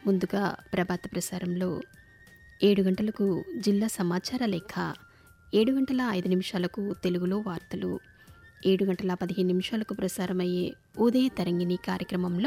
ముందుగా ప్రభాత ప్రసారంలో 7 గంటలకు జిల్లా సమాచార లేఖ, 7 గంటల 5 నిమిషాలకు తెలుగులో వార్తలు, 7 గంటల 15 నిమిషాలకు ప్రసారమయ్యే ఉదయ తరంగిణి కార్యక్రమంలో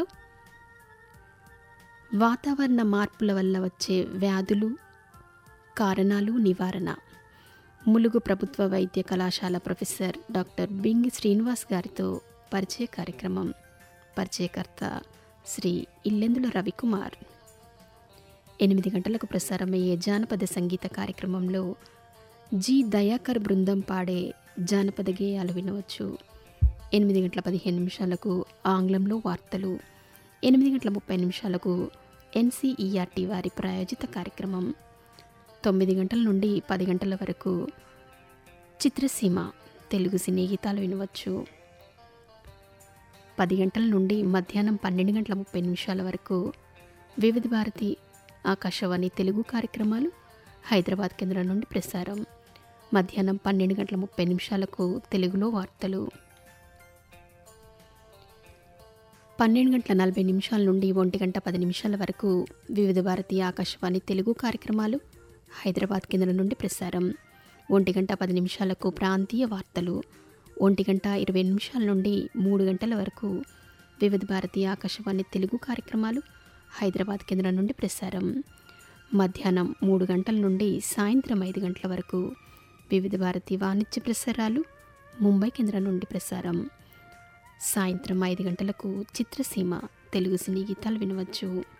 వాతావరణ మార్పుల వల్ల వచ్చే వ్యాధులు, కారణాలు, నివారణ, ములుగు ప్రభుత్వ వైద్య కళాశాల ప్రొఫెసర్ డాక్టర్ బింగి శ్రీనివాస్ గారితో పరిచయ కార్యక్రమం. పరిచయకర్త శ్రీ ఇల్లెందుల రవికుమార్. 8 గంటలకు ప్రసారమయ్యే జానపద సంగీత కార్యక్రమంలో జి దయాకర్ బృందం పాడే జానపద గేయాలు వినవచ్చు. 8 గంటల 15 నిమిషాలకు ఆంగ్లంలో వార్తలు, 8 గంటల 30 నిమిషాలకు ఎన్సీఈఆర్టీ వారి ప్రాయోజిత కార్యక్రమం. 9 గంటల నుండి 10 గంటల వరకు చిత్రసీమ తెలుగు సినీ గీతాలు వినవచ్చు. 10 గంటల నుండి మధ్యాహ్నం 12 గంటల 30 నిమిషాల వరకు వివిధ భారతి ఆకాశవాణి తెలుగు కార్యక్రమాలు హైదరాబాద్ కేంద్రం నుండి ప్రసారం. మధ్యాహ్నం 12 గంటల 30 నిమిషాలకు తెలుగులో వార్తలు. 12 గంటల 40 నిమిషాల నుండి 1 గంట 10 నిమిషాల వరకు వివిధ భారతి ఆకాశవాణి తెలుగు కార్యక్రమాలు హైదరాబాద్ కేంద్రం నుండి ప్రసారం. 1 గంట 10 నిమిషాలకు ప్రాంతీయ వార్తలు. 1 గంట 20 నిమిషాల నుండి 3 గంటల వరకు వివిధ భారతి ఆకాశవాణి తెలుగు కార్యక్రమాలు హైదరాబాద్ కేంద్రం నుండి ప్రసారం. మధ్యాహ్నం 3 గంటల నుండి సాయంత్రం 5 గంటల వరకు వివిధ భారతి వాణిజ్య ప్రసారాలు ముంబై కేంద్రం నుండి ప్రసారం. సాయంత్రం 5 గంటలకు చిత్రసీమ తెలుగు సినీ గీతాలు వినవచ్చు.